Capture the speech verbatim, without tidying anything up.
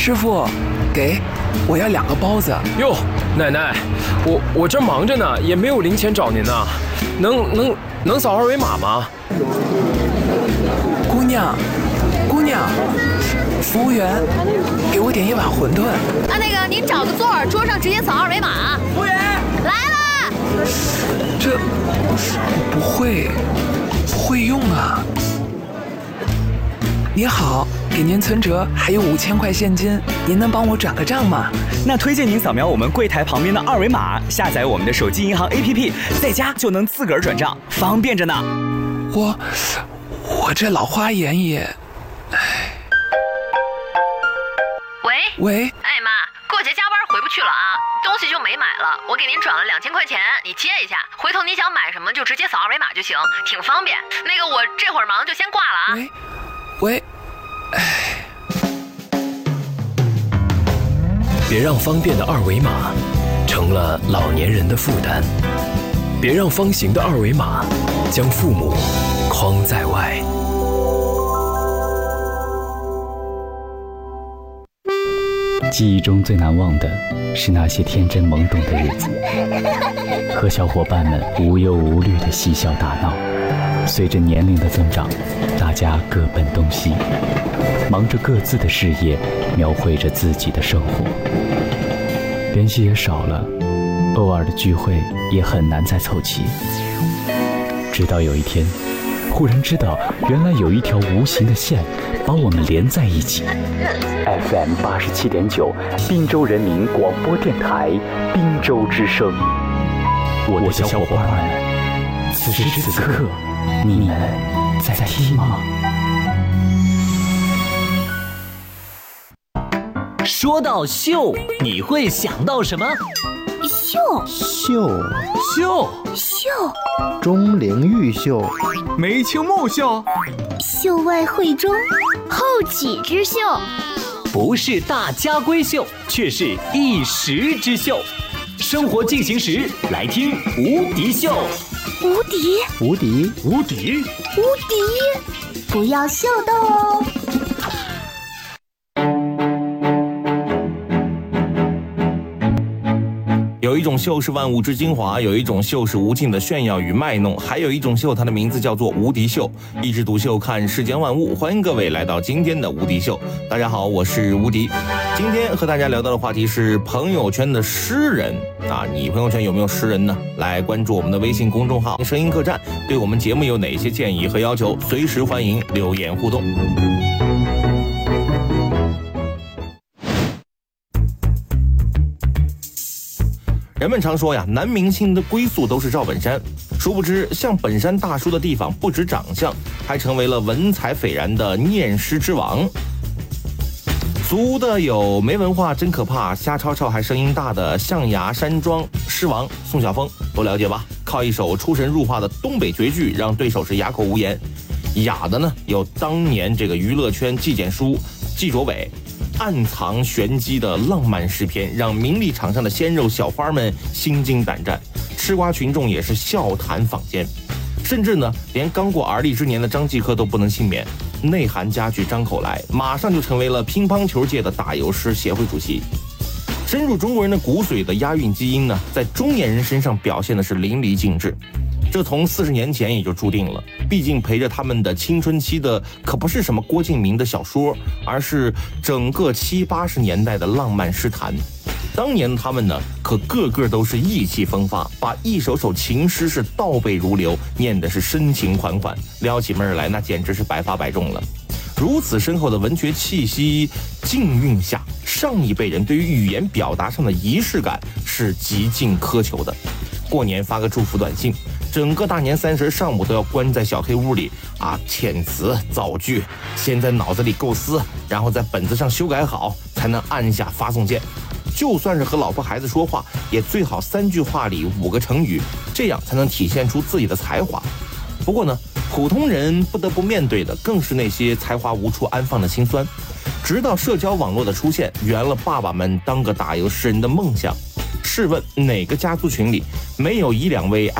师傅，给，我要两个包子。 哟，奶奶，我我这忙着呢，也没有零钱找您呢，能能能扫二维码吗？ 姑娘，姑娘，服务员，给我点一碗馄饨。 啊，那个您找个座儿，桌上直接扫二维码。 服务员来了。 这不会不会用啊。您好，给您存折还有五千块现金，您能帮我转个账吗？ 那推荐您扫描我们柜台旁边的二维码，下载我们的手机银行 A P P， 在家就能自个儿转账，方便着呢。 我我这老花眼也，唉。 喂喂， 哎妈，过节加班回不去了啊，东西就没买了，我给您转了两千块钱，你接一下，回头你想买什么就直接扫二维码就行，挺方便。那个我这会儿忙就先挂了啊。 喂喂，唉。 别让方便的二维码成了老年人的负担，别让方形的二维码将父母框在外。 记忆中最难忘的是那些天真懵懂的日子，和小伙伴们无忧无虑的嬉笑打闹。随着年龄的增长，大家各奔东西，忙着各自的事业，描绘着自己的生活，联系也少了，偶尔的聚会也很难再凑齐。直到有一天，忽然知道原来有一条无形的线把我们连在一起。 F M 八十七点九，滨州人民广播电台，滨州之声。我的小伙伴们，此时此刻，你们在听吗？ 说到绣，你会想到什么？ 绣绣绣绣钟灵毓绣， 眉清目秀， 绣外慧中，后起之秀。 不是大家闺秀，却是一时之秀。生活进行时，来听无敌秀。 无敌， 无敌， 无敌， 无敌，不要秀逗哦。 有一种秀是万物之精华，有一种秀是无尽的炫耀与卖弄，还有一种秀，它的名字叫做无敌秀。一枝独秀，看世间万物。欢迎各位来到今天的无敌秀。大家好，我是无敌。今天和大家聊到的话题是朋友圈的诗人啊，你朋友圈有没有诗人呢？来关注我们的微信公众号声音客栈，对我们节目有哪些建议和要求，随时欢迎留言互动。人们常说呀，男明星的归宿都是赵本山，殊不知像本山大叔的地方不止长相，还成为了文采斐然的念诗之王。俗的有没文化真可怕，瞎吵吵还声音大的象牙山庄诗王宋晓峰，都了解吧？靠一首出神入化的东北绝句，让对手是哑口无言。雅的呢，有当年这个娱乐圈纪检书纪卓伟暗藏玄机的浪漫诗篇，让名利场上的鲜肉小花们心惊胆战，吃瓜群众也是笑谈坊间，甚至呢，连刚过而立之年的张继科都不能幸免。内涵佳句张口来，马上就成为了乒乓球界的打油诗协会主席。深入中国人的骨髓的押韵基因呢，在中年人身上表现的是淋漓尽致。这从四十年前也就注定了，毕竟陪着他们的青春期的可不是什么郭敬明的小说，而是整个七八十年代的浪漫诗坛。当年他们呢，可个个都是意气风发，把一首首情诗是倒背如流，念的是深情款款，撩起妹儿来那简直是百发百中了。如此深厚的文学气息浸韵下，上一辈人对于语言表达上的仪式感是极尽苛求的。过年发个祝福短信，整个大年三十上午都要关在小黑屋里啊，遣词造句，先在脑子里构思，然后在本子上修改好，才能按下发送键。就算是和老婆孩子说话，也最好三句话里五个成语，这样才能体现出自己的才华。不过呢，普通人不得不面对的更是那些才华无处安放的辛酸。直到社交网络的出现，圆了爸爸们当个打油诗人的梦想。试问哪个家族群里没有一两位